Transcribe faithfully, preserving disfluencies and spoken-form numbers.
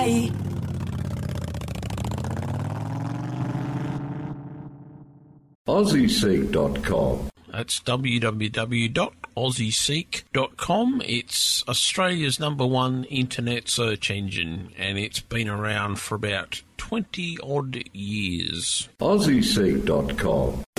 Bye. Aussie Seek dot com. That's w w w dot aussie seek dot com. It's Australia's number one internet search engine, and it's been around for about twenty odd years. Aussie Seek dot com.